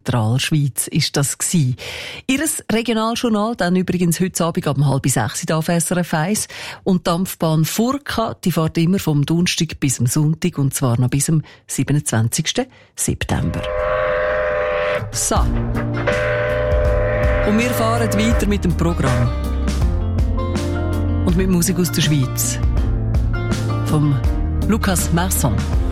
Zentralschweiz ist das gsi. Ihres Regionaljournal dann übrigens heute Abend ab 5:30 auf SRF 1. Und die Dampfbahn Furka, die fährt immer vom Donnerstag bis am Sonntag und zwar noch bis am 27. September. So. Und wir fahren weiter mit dem Programm. Und mit Musik aus der Schweiz. Vom Lucas Masson.